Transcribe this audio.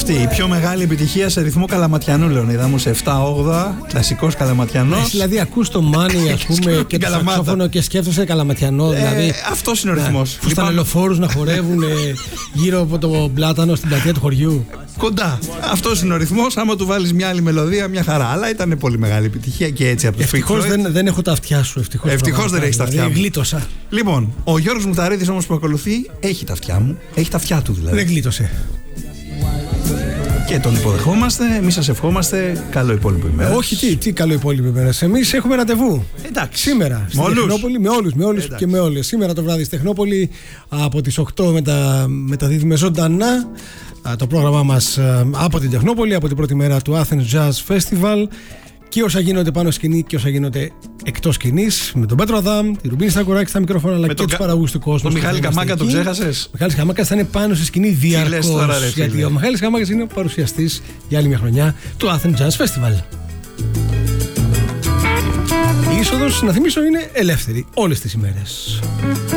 αυτή. Η πιο μεγάλη επιτυχία σε ρυθμό καλαματιανού, Λεωνίδα μου, σε 7-8, κλασικός καλαματιανός. Δηλαδή, ακούς το Μάνι, ας πούμε, και το σαξόφωνο και σκέφτεσαι καλαματιανό. Δηλαδή, αυτός είναι ο ρυθμός. Τους τανελοφόρους να χορεύουν γύρω από το πλάτανο στην πλατεία του χωριού. Κοντά. Αυτός είναι ο ρυθμός. Άμα του βάλεις μια άλλη μελωδία, μια χαρά. Αλλά ήταν πολύ μεγάλη επιτυχία και έτσι από τους Pink Floyd. Ευτυχώς δεν έχω τα αυτιά σου. Ευτυχώς δεν έχεις τα αυτιά μου. Γλίτωσα. Λοιπόν, ο Γιώργος Μουταρίδης όμως που ακολουθεί έχει τα αυτιά μου. Έχει τα αυτιά του δηλαδή. Δεν γλίτωσε. Και τον υποδεχόμαστε. Εμείς σας ευχόμαστε καλό υπόλοιπο ημέρα. Όχι, τι καλό υπόλοιπο ημέρα. Εμείς έχουμε ραντεβού. Εντάξει. Σήμερα στην Τεχνόπολη, με όλους και με όλες. Σήμερα το βράδυ στη Τεχνόπολη από τις 8 μεταδίδουμε ζωντανά το πρόγραμμά μας από την Τεχνόπολη, από την πρώτη μέρα του Athens Jazz Festival. Και όσα γίνονται πάνω σκηνή και όσα γίνονται εκτός σκηνής, με τον Πέτρο Αδάμ, τη Ρουμπίνη Στακουράκη στα μικρόφωνα, αλλά και τους παραγωγούς του κόσμου. Ο Μιχάλη Καμάκα τον ξέχασες? Ο Μιχάλης Καμάκας θα είναι πάνω στη σκηνή διαρκώς. Γιατί ο Μιχάλης Καμάκας είναι ο παρουσιαστής για άλλη μια χρονιά του Athens Jazz Festival. Η είσοδος, να θυμίσω, είναι ελεύθερη όλες τις ημέρες.